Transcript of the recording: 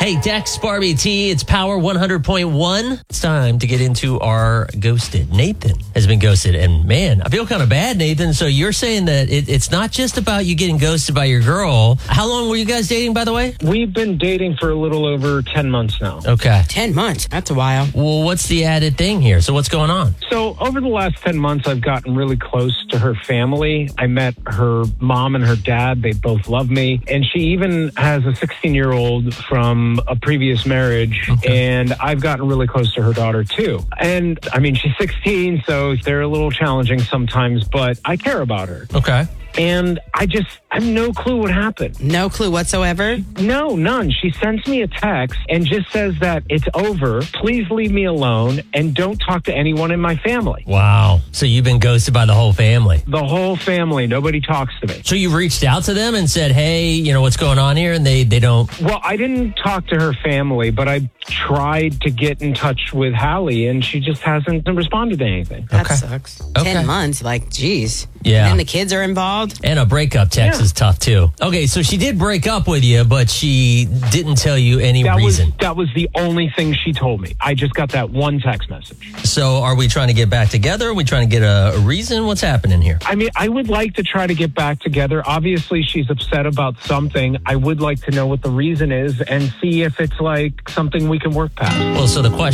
Hey, Dex, Barbie T, it's Power 100.1. It's time to get into our ghosted. Nathan has been ghosted, and man, I feel kind of bad, Nathan. So you're saying that it's not just about you getting ghosted by your girl. How long were you guys dating, by the way? We've been dating for a little over 10 months now. Okay. 10 months. That's a while. Well, what's the added thing here? So what's going on? So over the last 10 months, I've gotten really close to her family. I met her mom and her dad. They both love me. And she even has a 16-year-old from a previous marriage. Okay. And I've gotten really close to her daughter, too. And, I mean, she's 16, so they're a little challenging sometimes, but I care about her. Okay. And I have no clue what happened. No clue whatsoever? No, none. She sends me a text and just says that it's over. Please leave me alone and don't talk to anyone in my family. Wow. So you've been ghosted by the whole family? The whole family. Nobody talks to me. So you reached out to them and said, hey, what's going on here? And they don't... Well, I didn't talk to her family, but I tried to get in touch with Hallie, and she just hasn't responded to anything. That sucks. Okay. 10 months, geez. Yeah. And the kids are involved? And a breakup text is tough, too. Okay, so she did break up with you, but she didn't tell you any reason. That was the only thing she told me. I just got that one text message. So are we trying to get back together? Are we trying to get a reason? What's happening here? I mean, I would like to try to get back together. Obviously, she's upset about something. I would like to know what the reason is and see if it's something we can work past. Well, so the question